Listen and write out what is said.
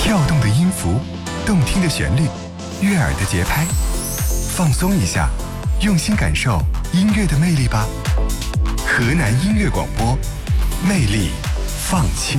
跳动的音符，动听的旋律，悦耳的节拍，放松一下，用心感受音乐的魅力吧。河南音乐广播，魅力放轻